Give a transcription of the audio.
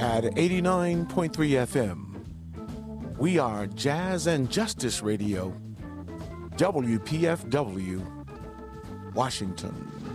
at 89.3 FM. We are Jazz and Justice Radio, WPFW, Washington.